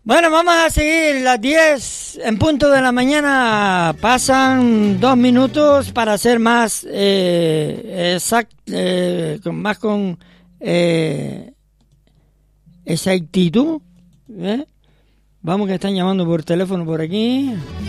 Bueno, vamos a seguir las 10 en punto de la mañana. Pasan 2 minutos para ser más con exactitud. Vamos, que están llamando por teléfono por aquí.